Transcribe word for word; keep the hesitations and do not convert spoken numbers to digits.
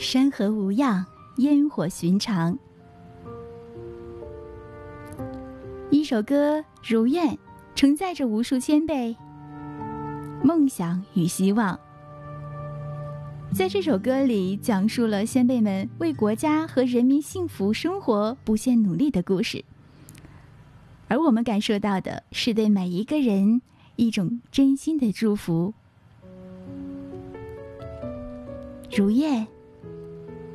山河无恙，烟火寻常。一首歌《如愿》承载着无数先辈梦想与希望。在这首歌里，讲述了先辈们为国家和人民幸福生活不懈努力的故事，而我们感受到的是对每一个人一种真心的祝福。如愿